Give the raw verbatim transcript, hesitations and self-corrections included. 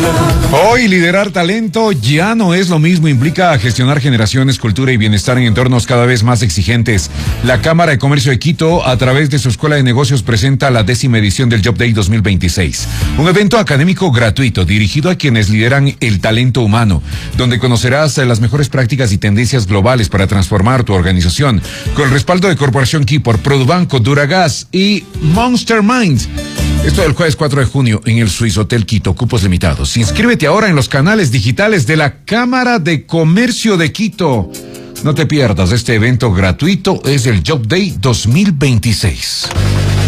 Hoy liderar talento ya no es lo mismo, implica gestionar generaciones, cultura y bienestar en entornos cada vez más exigentes. La Cámara de Comercio de Quito, a través de su Escuela de Negocios, presenta la décima edición del Job Day dos mil veintiséis, un evento académico gratuito dirigido a quienes lideran el talento humano, donde conocerás las mejores prácticas y tendencias globales para transformar tu organización, con el respaldo de Corporación Keyport, Produbanco, Duragas y Monster Mind. Esto el jueves cuatro de junio en el Swiss Hotel Quito, cupos limitados. Inscríbete ahora en los canales digitales de la Cámara de Comercio de Quito. No te pierdas este evento gratuito, es el Job Day dos mil veintiséis.